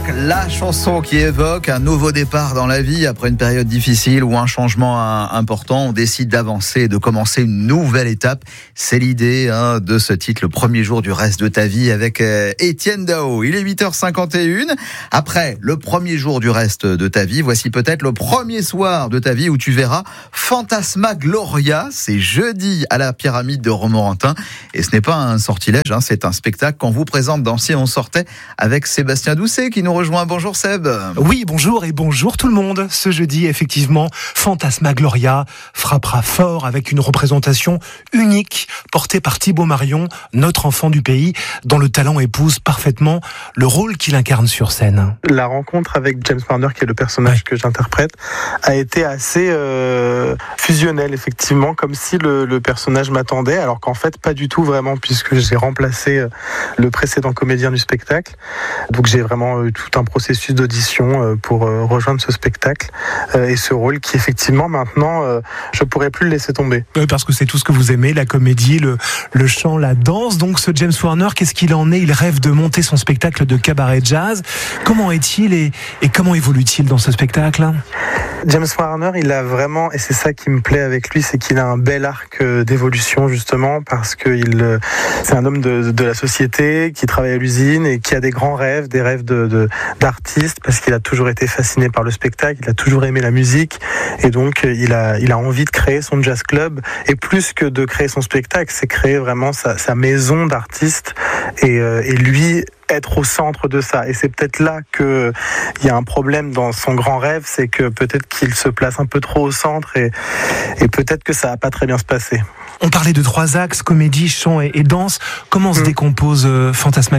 Spectacle, la chanson qui évoque un nouveau départ dans la vie après une période difficile ou un changement important. On décide d'avancer et de commencer une nouvelle étape. C'est l'idée de ce titre, le premier jour du reste de ta vie avec Etienne Daho. Il est 8h51. Après le premier jour du reste de ta vie, voici peut-être le premier soir de ta vie où tu verras Fantasmagoria. C'est jeudi à la Pyramide de Romorantin. Et ce n'est pas un sortilège, c'est un spectacle qu'on vous présente dans Si on sortait avec Sébastien Doucet qui nous rejoint. Bonjour Seb. Oui, bonjour et bonjour tout le monde. Ce jeudi, effectivement, Fantasmagoria frappera fort avec une représentation unique portée par Thibaut Marion, notre enfant du pays, dont le talent épouse parfaitement le rôle qu'il incarne sur scène. La rencontre avec James Warner, qui est le personnage que j'interprète, a été assez fusionnelle, effectivement, comme si le personnage m'attendait, alors qu'en fait, pas du tout vraiment, puisque j'ai remplacé le précédent comédien du spectacle. Donc j'ai vraiment eu tout un processus d'audition pour rejoindre ce spectacle et ce rôle qui effectivement maintenant je pourrais plus le laisser tomber. Parce que c'est tout ce que vous aimez, la comédie, le chant, la danse. Donc ce James Warner, qu'est-ce qu'il en est ? Il rêve de monter son spectacle de cabaret jazz. Comment est-il et comment évolue-t-il dans ce spectacle ? James Warner, il a vraiment, et c'est ça qui me plaît avec lui, c'est qu'il a un bel arc d'évolution justement, parce que c'est un homme de la société qui travaille à l'usine et qui a des grands rêves, des rêves d'artiste, parce qu'il a toujours été fasciné par le spectacle, il a toujours aimé la musique, et donc il a envie de créer son jazz club, et plus que de créer son spectacle, c'est créer vraiment sa maison d'artiste, et lui être au centre de ça. Et c'est peut-être là qu'il y a un problème dans son grand rêve, c'est que peut-être qu'il se place un peu trop au centre et peut-être que ça va pas très bien se passer. On parlait de 3 axes, comédie, chant et danse. Comment se décompose Fantasmagoria ?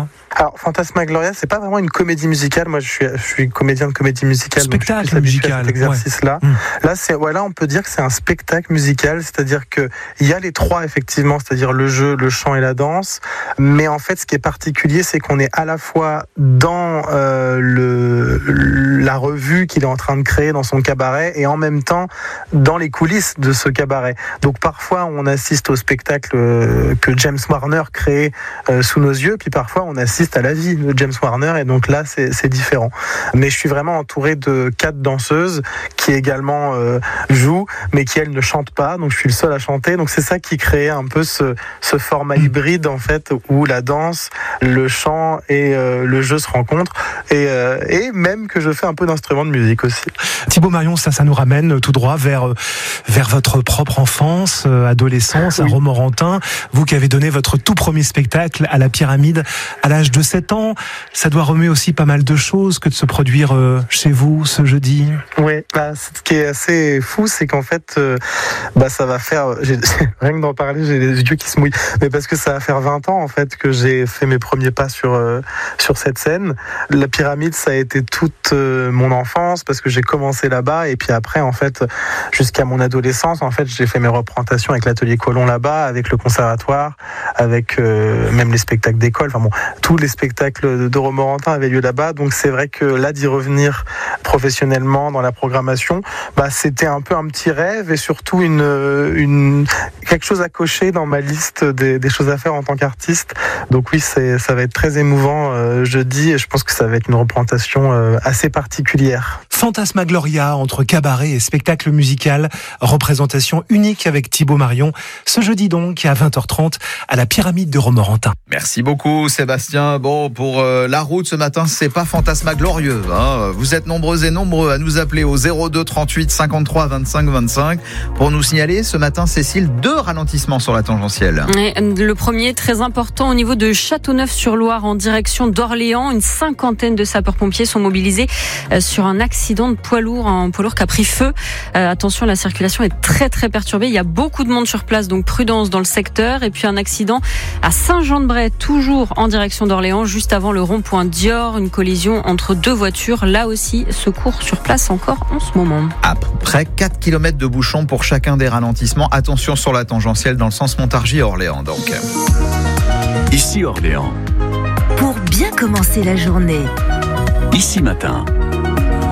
Alors, Fantasmagoria, c'est pas vraiment une comédie musicale. Moi, je suis comédien de comédie musicale. Spectacle donc je suis musical. à cet exercice-là. Ouais. Là, on peut dire que c'est un spectacle musical, c'est-à-dire que il y a les 3 effectivement, c'est-à-dire le jeu, le chant et la danse. Mais en fait, ce qui est particulier, c'est qu'on est à la fois dans la revue qu'il est en train de créer dans son cabaret et en même temps dans les coulisses de ce cabaret. Donc parfois, on assiste au spectacle que James Warner crée sous nos yeux, puis parfois on assiste à la vie de James Warner, et donc là c'est différent. Mais je suis vraiment entouré de 4 danseuses qui également jouent, mais qui elles ne chantent pas, donc je suis le seul à chanter. Donc c'est ça qui crée un peu ce format hybride en fait, où la danse, le chant et le jeu se rencontrent, et même que je fais un peu d'instruments de musique aussi. Thibaut Marion, ça nous ramène tout droit vers votre propre enfance, adolescence, à Romorantin. Vous qui avez donné votre tout premier spectacle à la Pyramide à l'âge de 7 ans, ça doit remuer aussi pas mal de choses que de se produire chez vous ce jeudi. Oui, ce qui est assez fou, c'est qu'en fait, ça va faire, rien que d'en parler, j'ai les yeux qui se mouillent, mais parce que ça va faire 20 ans en fait que j'ai fait mes premiers pas sur cette scène. La Pyramide, ça a été toute mon enfance, parce que j'ai commencé là-bas, et puis après en fait, jusqu'à mon adolescence, en fait, j'ai fait mes représentations avec l'Atelier Colomb là-bas, avec le conservatoire, avec même les spectacles d'école. Enfin bon, tous les spectacles de Romorantin avaient lieu là-bas, donc c'est vrai que là, d'y revenir professionnellement dans la programmation, c'était un peu un petit rêve, et surtout quelque chose à cocher dans ma liste des choses à faire en tant qu'artiste. Donc oui, ça va être très émouvant jeudi, et je pense que ça va être une représentation assez particulière. Fantasmagoria entre cabaret et spectacle musical, représentation unique avec Thibaut Marion, ce jeudi donc à 20h30 à la Pyramide de Romorantin. Merci beaucoup Sébastien. Bon, pour la route ce matin, c'est pas fantasmaglorieux. Vous êtes nombreux et nombreux à nous appeler au 02 38 53 25 25 pour nous signaler ce matin, Cécile, 2 ralentissements sur la tangentielle. Et le premier, très important, au niveau de Châteauneuf-sur-Loire en direction d'Orléans. Une 50aine de sapeurs-pompiers sont mobilisés sur un accident de poids lourd, un poids lourd qui a pris feu. Attention, la circulation est très très perturbée. Il y a beaucoup de monde sur place, donc prudence dans le secteur. Et puis un accident à Saint-Jean-de-Bray, toujours en direction d'Orléans, juste avant le rond-point Dior. Une collision entre 2 voitures. Là aussi, secours sur place encore en ce moment. À peu près 4 km de bouchons pour chacun des ralentissements. Attention sur la tangentielle dans le sens Montargis-Orléans. Donc. Ici Orléans. Pour bien commencer la journée. Ici Matin.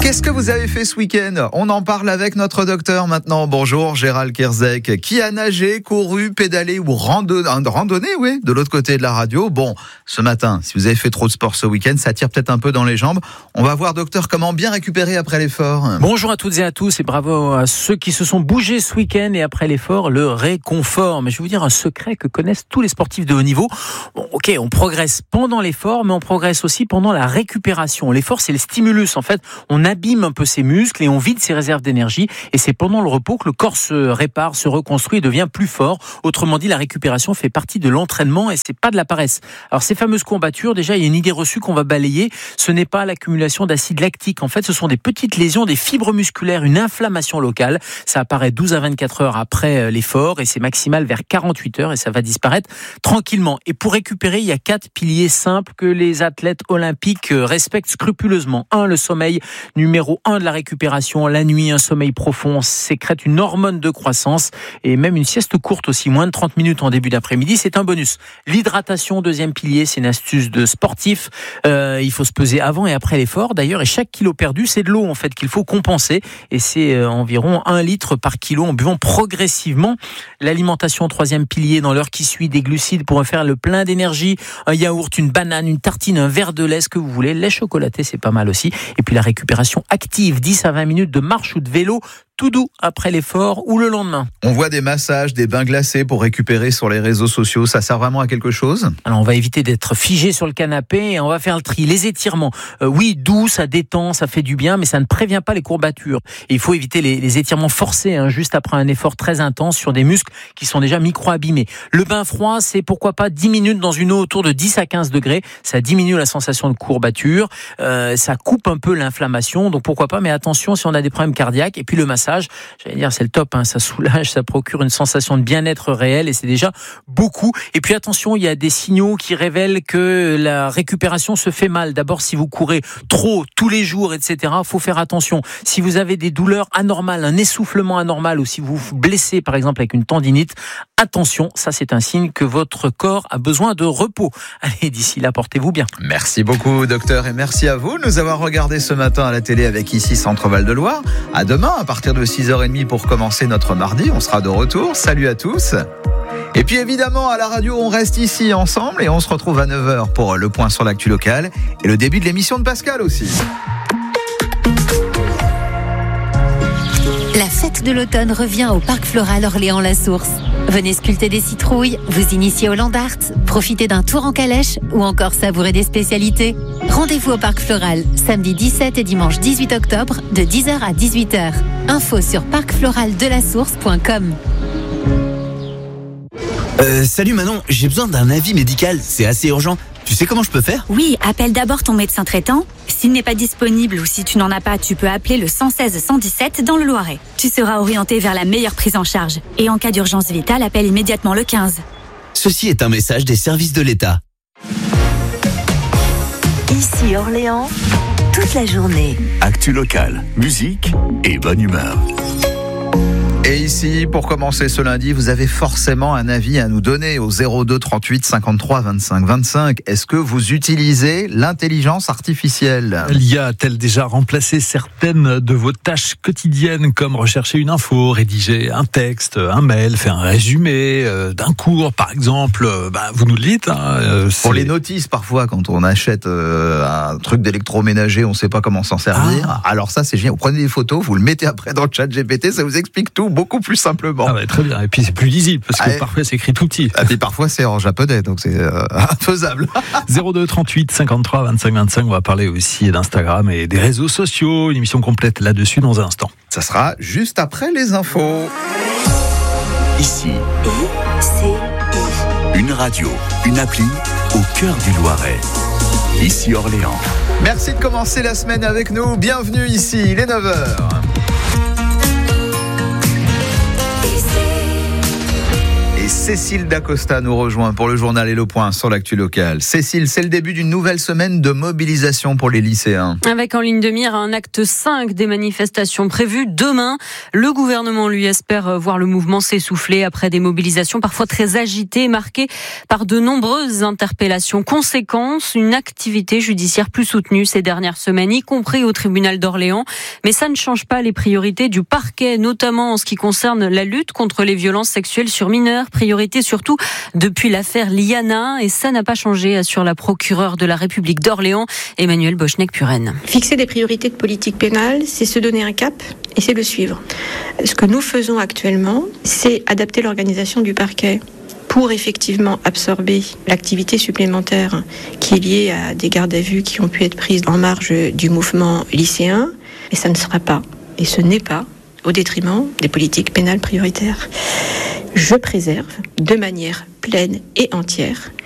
Qu'est-ce que vous avez fait ce week-end ? On en parle avec notre docteur maintenant. Bonjour Gérald Kierzek. Qui a nagé, couru, pédalé ou randonné, oui, de l'autre côté de la radio. Bon, ce matin, si vous avez fait trop de sport ce week-end, ça tire peut-être un peu dans les jambes. On va voir, docteur, comment bien récupérer après l'effort. Bonjour à toutes et à tous et bravo à ceux qui se sont bougés ce week-end et après l'effort, le réconfort. Mais je vais vous dire un secret que connaissent tous les sportifs de haut niveau. Bon, ok, on progresse pendant l'effort, mais on progresse aussi pendant la récupération. L'effort, c'est le stimulus. En fait, on abîme un peu ses muscles et on vide ses réserves d'énergie. Et c'est pendant le repos que le corps se répare, se reconstruit et devient plus fort. Autrement dit, la récupération fait partie de l'entraînement et c'est pas de la paresse. Alors, ces fameuses courbatures, déjà, il y a une idée reçue qu'on va balayer. Ce n'est pas l'accumulation d'acide lactique. En fait, ce sont des petites lésions, des fibres musculaires, une inflammation locale. Ça apparaît 12 à 24 heures après l'effort et c'est maximal vers 48 heures et ça va disparaître tranquillement. Et pour récupérer, il y a 4 piliers simples que les athlètes olympiques respectent scrupuleusement. 1, le sommeil. Numéro 1 de la récupération, la nuit, un sommeil profond sécrète une hormone de croissance et même une sieste courte aussi, moins de 30 minutes en début d'après-midi, c'est un bonus. L'hydratation, deuxième pilier, c'est une astuce de sportif. Il faut se peser avant et après l'effort d'ailleurs et chaque kilo perdu, c'est de l'eau en fait qu'il faut compenser et c'est environ 1 litre par kilo en buvant progressivement. L'alimentation, troisième pilier, dans l'heure qui suit, des glucides pour faire le plein d'énergie, un yaourt, une banane, une tartine, un verre de lait, ce que vous voulez, lait chocolaté, c'est pas mal aussi. Et puis la récupération active, 10 à 20 minutes de marche ou de vélo, tout doux après l'effort ou le lendemain. On voit des massages, des bains glacés pour récupérer sur les réseaux sociaux. Ça sert vraiment à quelque chose ? Alors on va éviter d'être figé sur le canapé et on va faire le tri. Les étirements, oui, doux, ça détend, ça fait du bien, mais ça ne prévient pas les courbatures. Et il faut éviter les étirements forcés, juste après un effort très intense sur des muscles qui sont déjà micro-abîmés. Le bain froid, c'est pourquoi pas 10 minutes dans une eau autour de 10 à 15 degrés. Ça diminue la sensation de courbature, ça coupe un peu l'inflammation, donc pourquoi pas, mais attention si on a des problèmes cardiaques. Et puis le massage, j'allais dire c'est le top, ça soulage, ça procure une sensation de bien-être réel et c'est déjà beaucoup. Et puis attention, il y a des signaux qui révèlent que la récupération se fait mal. D'abord, si vous courez trop tous les jours, etc., faut faire attention. Si vous avez des douleurs anormales, un essoufflement anormal ou si vous vous blessez par exemple avec une tendinite, attention, ça c'est un signe que votre corps a besoin de repos. Allez, d'ici là, portez-vous bien. Merci beaucoup docteur et merci à vous de nous avoir regardé ce matin à la télé avec ici Centre Val de Loire. À demain à partir de 6h30 pour commencer notre mardi. On sera de retour. Salut à tous. Et puis évidemment, à la radio, on reste ici ensemble et on se retrouve à 9h pour le point sur l'actu locale et le début de l'émission de Pascal aussi. La fête de l'automne revient au Parc Floral Orléans-la-Source. Venez sculpter des citrouilles, vous initier au land art, profiter d'un tour en calèche ou encore savourer des spécialités. Rendez-vous au Parc Floral, samedi 17 et dimanche 18 octobre, de 10h à 18h. Info sur parcfloraldelasource.com. Salut Manon, j'ai besoin d'un avis médical, c'est assez urgent. Tu sais comment je peux faire ? Oui, appelle d'abord ton médecin traitant. S'il n'est pas disponible ou si tu n'en as pas, tu peux appeler le 116 117 dans le Loiret. Tu seras orienté vers la meilleure prise en charge. Et en cas d'urgence vitale, appelle immédiatement le 15. Ceci est un message des services de l'État. Ici Orléans, toute la journée. Actu locale, musique et bonne humeur. Et ici, pour commencer ce lundi, vous avez forcément un avis à nous donner au 02 38 53 25 25. Est-ce que vous utilisez l'intelligence artificielle ? L'IA a-t-elle déjà remplacé certaines de vos tâches quotidiennes comme rechercher une info, rédiger un texte, un mail, faire un résumé d'un cours par exemple ? Vous nous le dites. Pour les notices parfois, quand on achète un truc d'électroménager, on ne sait pas comment s'en servir. Alors ça c'est génial. Vous prenez des photos, vous le mettez après dans le chat GPT, ça vous explique tout beaucoup plus simplement. Très bien. Et puis c'est plus lisible parce que parfois c'est écrit tout petit. Et puis parfois c'est en japonais, donc c'est faisable. 02 38 53 25 25. On va parler aussi d'Instagram et des réseaux sociaux. Une émission complète là-dessus dans un instant. Ça sera juste après les infos. Ici, une radio, une appli au cœur du Loiret. Ici Orléans. Merci de commencer la semaine avec nous. Bienvenue ici, il est 9h. Et Cécile Dacosta nous rejoint pour le journal et le point sur l'actu locale. Cécile, c'est le début d'une nouvelle semaine de mobilisation pour les lycéens. Avec en ligne de mire un acte 5 des manifestations prévues demain. Le gouvernement, lui, espère voir le mouvement s'essouffler après des mobilisations parfois très agitées, marquées par de nombreuses interpellations. Conséquence, une activité judiciaire plus soutenue ces dernières semaines, y compris au tribunal d'Orléans. Mais ça ne change pas les priorités du parquet, notamment en ce qui concerne la lutte contre les violences sexuelles sur mineurs. Priorité surtout depuis l'affaire Liana, et ça n'a pas changé, assure la procureure de la République d'Orléans, Emmanuelle Boschneck-Puren. Fixer des priorités de politique pénale, c'est se donner un cap et c'est le suivre. Ce que nous faisons actuellement, c'est adapter l'organisation du parquet pour effectivement absorber l'activité supplémentaire qui est liée à des gardes à vue qui ont pu être prises en marge du mouvement lycéen. Et ça ne sera pas, et ce n'est pas, au détriment des politiques pénales prioritaires. Je préserve de manière pleine et entière